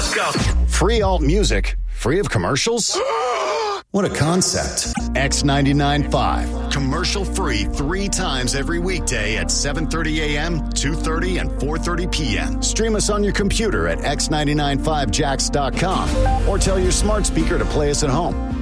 Go. Free alt music? Free of commercials? What a concept. X99.5. Commercial free 3 times every weekday at 7:30 a.m., 2:30, and 4:30 p.m. Stream us on your computer at x995jax.com or tell your smart speaker to play us at home.